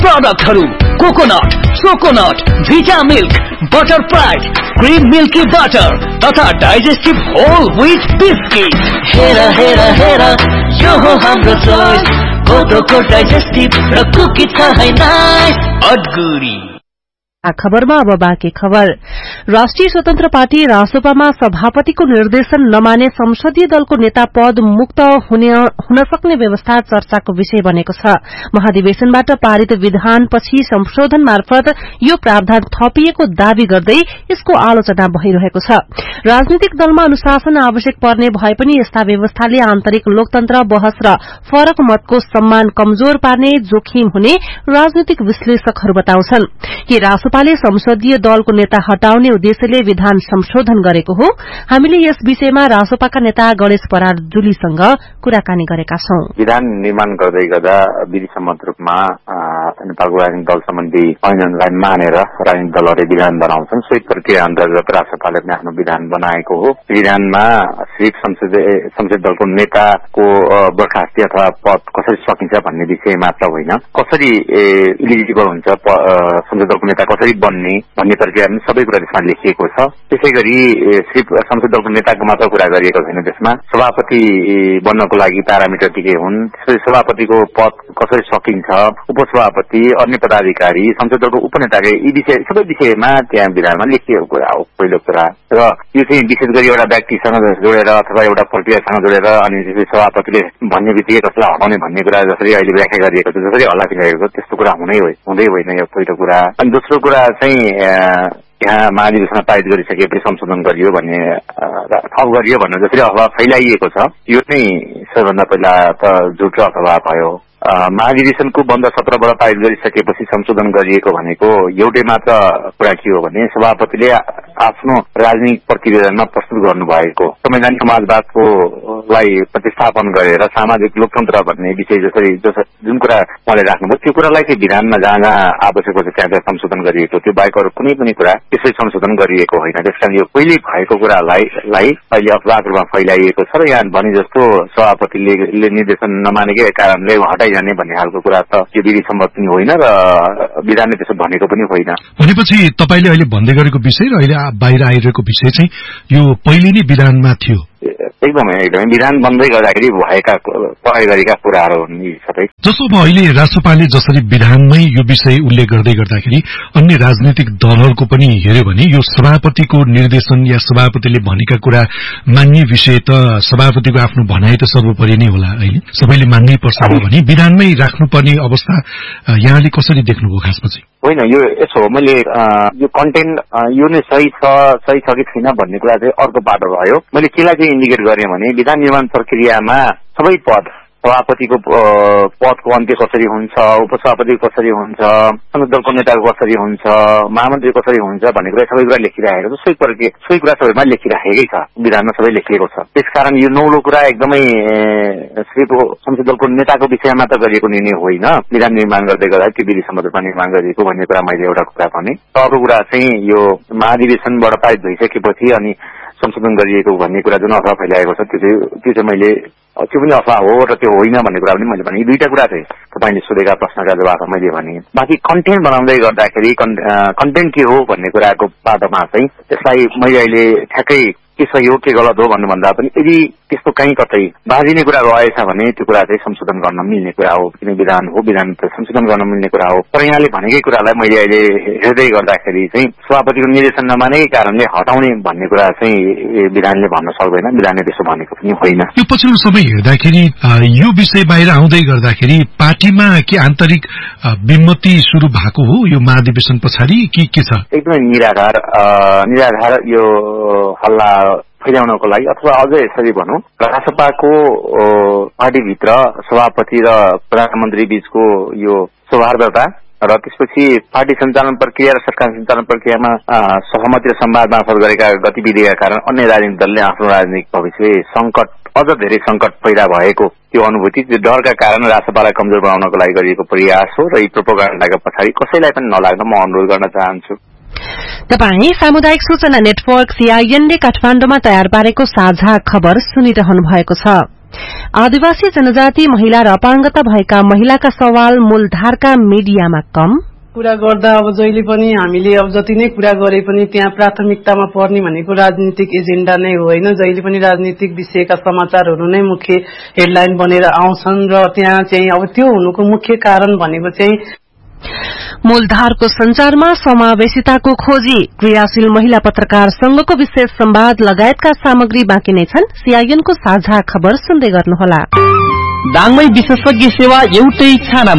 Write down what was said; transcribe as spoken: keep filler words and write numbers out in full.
प्रोडक्टहरू कोकोनट, चोकोनट, भिटा milk, butter pride, cream milky butter तथा digestive whole wheat biscuit. हेर हेर हेर यो हो हाम्रो चोइस, कोकोको डाइजेस्टिभ र कुकी छ है नाइस अडगुडी। खबरमा अब बाँकी खबर। राष्ट्रिय स्वतन्त्र पार्टी रासोपामा सभापतिको निर्देशन नमाने संसदीय दलको नेता पद मुक्त हुने हुन सक्ने व्यवस्था चर्चाको विषय बनेको छ। महाधिवेशनबाट पारित विधानपछि संशोधन मार्फत यो प्रावधान थपिएको दावी गर्दै यसको आलोचना भइरहेको छ। राजनीतिक दलमा अनुशासन आवश्यक पर्ने भए पनि यस्ता व्यवस्थाले आन्तरिक लोकतन्त्र, बहस र फरक मतको सम्मान कमजोर पार्ने जोखिम हुने राजनीतिक विश्लेषकहरू बताउँछन् कि रासोपाले संसदीय दलको नेता हटाउने उद्देश्यले विधान संशोधन गरेको हो। हामीले यस विषयमा रासोपाका नेता गणेश परार जुलीसँग कुराकानी गरेका छौं। विधान निर्माण गर्दै गर्दा विधि सम्मत रूपमा नेपालको राजनीतिक दल सम्बन्धी ऐनलाई मानेर राजनीतिक दलहरूले विधान बनाउँछन्। सोही प्रक्रिया अन्तर्गत रासोपाले पनि आफ्नो विधान बनाएको हो। विधानमा सिर्फ संसदीय दलको नेताको बर्खास्ती अथवा पद कसरी सकिन्छ भन्ने विषय मात्र होइन, कसरी इलिजिबल हुन्छ संसदीय दलको नेता कसरी बन्ने भन्ने प्रक्रिया पनि सबै कुरा त्यसमा लेखिएको छ। त्यसै गरी सिर्फ संसदीय दलको नेताको मात्र कुरा गरिएको छैन, त्यसमा सभापति बन्नको लागि प्यारामिटर दिए हुन्। त्यसपछि सभापतिको पद कसरी सकिन्छ, उपसभापति, अन्य पदाधिकारी, संसदीय दलको उपनेताकै यी विषय सबै विषयमा त्यहाँ विधानमा लेखिएको कुरा हो पहिलो कुरा। र यो चाहिँ विशेष गरी एउटा व्यक्तिसँग जोडेर अथवा एउटा प्रक्रियासँग जोडेर अनि त्यसपछि सभापतिले भन्ने बित्तिकै कसलाई हटाउने भन्ने कुरा जसरी अहिले व्याख्या गरिएको छ, जसरी हल्ला फिराएको छ, त्यस्तो कुरा हुनै हुँदै होइन यो पहिलो कुरा। अनि दोस्रो कुरा चाहिँ यहाँ महाधिवेशनमा पारित गरिसकेपछि संशोधन गरियो भन्ने थप गरियो भनेर जसरी अफवाह फैलाइएको छ, यो चाहिँ सबैभन्दा पहिला त झुटो अफवाह भयो। महाधिवेशनको बन्द सत्रबाट पारित गरिसकेपछि संशोधन गरिएको भनेको एउटै मात्र कुरा के हो भने सभापतिले आफ्नो राजनीतिक प्रतिवेदनमा प्रस्तुत गर्नुभएको संवैधानिक समाजवादको लाई प्रतिस्थापन गरेर सामाजिक लोकतन्त्र भन्ने विषय जसरी जुन कुरा उहाँले राख्नुभयो त्यो कुरालाई चाहिँ विधानमा जहाँ जहाँ आवश्यक छ त्यहाँ त्यहाँ संशोधन गरिएको, त्यो बाहेक अरू कुनै पनि कुरा त्यसै संशोधन गरिएको होइन। त्यसकारण यो पहिले भएको कुरालाई अहिले अफवाहको रूपमा फैलाइएको छ र यहाँ भने जस्तो सभापतिले निर्देशन नमानेकै कारणले हटाइजाने भन्ने खालको कुरा त यो विधि सम्मत पनि होइन र विधानले त्यसो भनेको पनि होइन। भनेपछि तपाईँले अहिले भन्दै गरेको विषय र अहिले बाहिर आइरहेको विषय चाहिँ यो पहिले नै विधानमा थियो? एकदमै एकदमै विधान बन्दै गर्दाखेरि भएका पढाइ गरेका कुराहरू हुन् यी सबै। जसो अब अहिले राष्ट्रपालले जसरी विधानमै यो विषय उल्लेख गर्दै गर्दाखेरि अन्य राजनीतिक दलहरूको पनि हेर्यो भने यो सभापतिको निर्देशन या सभापतिले भनेका कुरा मान्ने विषय त सभापतिको आफ्नो भनाइ त सर्वोपरि नै होला, अहिले सबैले मान्नै पर्छ भने विधानमै राख्नुपर्ने अवस्था यहाँले कसरी देख्नुभयो खासमा चाहिँ? होइन, यो यसो हो, मैले यो कन्टेन्ट यो नै सही छ सही छ कि छैन भन्ने कुरा चाहिँ अर्को बाटो भयो। मैले केलाई चाहिँ इन्डिकेट गरेँ भने विधान निर्माण प्रक्रियामा सबै पद, सभापतिको पदको अन्त्य कसरी हुन्छ, उपसभापतिको कसरी हुन्छ, संसदीय दलको नेताको कसरी हुन्छ, महामन्त्री कसरी हुन्छ भन्ने कुरा सबै कुरा लेखिराखेको छ। सोही प्रक्रिया सोही कुरा सबैमा लेखिराखेकै छ, विधानमा सबै लेखिएको छ। त्यसकारण यो नौलो कुरा एकदमै सिर्फ संसदीय दलको नेताको विषयमा त गरिएको निर्णय होइन, विधान निर्माण गर्दै गर्दा त्यो विधि सम्मत रूपमा निर्माण गरिएको भन्ने कुरा मैले एउटा कुरा भने। अर्को कुरा चाहिँ यो महाधिवेशनबाट पारित भइसकेपछि अनि संशोधन गरिएको भन्ने कुरा जुन अफवाह फैलाएको छ त्यो चाहिँ त्यो चाहिँ मैले त्यो पनि अफवाह हो र त्यो होइन भन्ने कुरा पनि मैले भने। यी दुईटा कुरा चाहिँ तपाईँले सोधेका प्रश्नका जवाब मैले भने। बाँकी कन्टेन्ट बनाउँदै गर्दाखेरि कन्टेन्ट के हो भन्ने कुराको बाटोमा चाहिँ त्यसलाई मैले अहिले ठ्याक्कै के सही हो के गलत हो भन्नुभन्दा पनि यदि त्यस्तो कहीँ कतै बाँधिने कुरा रहेछ भने त्यो कुरा चाहिँ संशोधन गर्न मिल्ने कुरा हो, किन विधान हो, विधान त संशोधन गर्न मिल्ने कुरा हो। तर यहाँले भनेकै कुरालाई मैले अहिले हेर्दै गर्दाखेरि चाहिँ सभापतिको निर्देशन नमानेकै कारणले हटाउने भन्ने कुरा चाहिँ विधानले भन्न सक्दैन, विधानले त्यसो भनेको पनि होइन। यो पछिल्लो समय हेर्दाखेरि यो विषय बाहिर आउँदै गर्दाखेरि पार्टीमा के आन्तरिक विमति सुरु भएको हो यो महाधिवेशन पछाडि कि के छ? एकदमै निराधार निराधार यो हल्ला फैलाउनको लागि अथवा अझै यसरी भनौँ रासपाको पार्टीभित्र सभापति र प्रधानमन्त्री बीचको यो सौहार्दता र त्यसपछि पार्टी सञ्चालन प्रक्रिया र सरकार सञ्चालन प्रक्रियामा सहमति र संवाद मार्फत गरेका गतिविधिका कारण अन्य राजनीतिक दलले आफ्नो राजनीतिक भविष्य संकट अझ धेरै संकट पैदा भएको त्यो अनुभूति, त्यो डरका कारण रासपालाई कमजोर बनाउनको लागि गरिएको प्रयास हो र यी प्रोपोगन्डाका पछाडि कसैलाई पनि नलाग्न म अनुरोध गर्न चाहन्छु। तपाई सामुदायिक सूचना नेटवर्क सीआईएन ले काठमाडौँमा तयार पारेको साझा खबर सुनिरहनु भएको छ। आदिवासी जनजाति महिला र अपाङ्गता भएका महिलाका सवाल मूलधारका मिडियामा कम कुरा गर्दा अब जहिले पनि हामीले अब जति नै कुरा गरे पनि त्यहाँ प्राथमिकतामा पर्ने भनेको राजनीतिक एजेन्डा नै हो हैन। जहिले पनि राजनीतिक विषयका समाचारहरू नै मुख्य हेडलाइन बनेर आउँछन् र त्यहाँ चाहिँ अब त्यो हुनुको मुख्य कारण भनेको चाहिँ मूलधारको संचारमा समावेशिताको खोजी, क्रियाशील महिला पत्रकार संघको विशेष संवाद लगायतका सामग्री बाँकी नै छन्। सीआईएनको साझा खबर सुन्दै गर्नुहोला। दाङमै विशेषज्ञ सेवा एउटै छानामा